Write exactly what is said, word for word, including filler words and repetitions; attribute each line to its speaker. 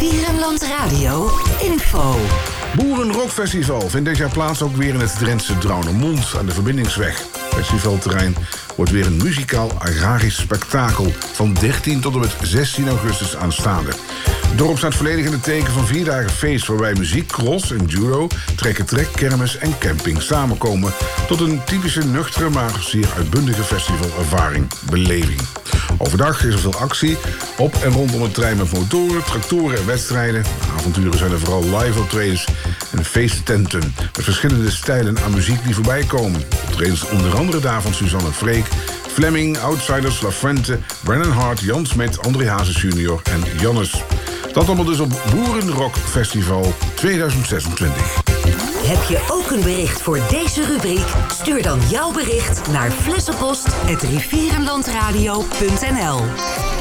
Speaker 1: Rivierenland Radio info.
Speaker 2: Boerenrockfestival vindt dit jaar plaats ook weer in het Drentse Drouwermond aan de Verbindingsweg. Festivalterrein wordt weer een muzikaal-agrarisch spektakel van dertien tot en met zestien augustus aanstaande. Het dorp staat volledig in het teken van vier dagen feest waarbij muziek, cross en judo, trekken-trek, kermis en camping samenkomen tot een typische nuchtere, maar zeer uitbundige festivalervaring, beleving. Overdag is er veel actie op en rondom het terrein met motoren, tractoren en wedstrijden. Avonturen zijn er vooral live optredens en feesttenten met verschillende stijlen aan muziek die voorbij komen. Optredens onder andere daarvan Suzanne Freek, Fleming, Outsiders, La Fuente, Brennan Hart, Jan Smit, André Hazes junior en Jannes. Dat allemaal dus op Boerenrock Festival tweeduizend zesentwintig.
Speaker 1: Heb je ook een bericht voor deze rubriek? Stuur dan jouw bericht naar flessenpost apenstaartje rivierenlandradio punt n l.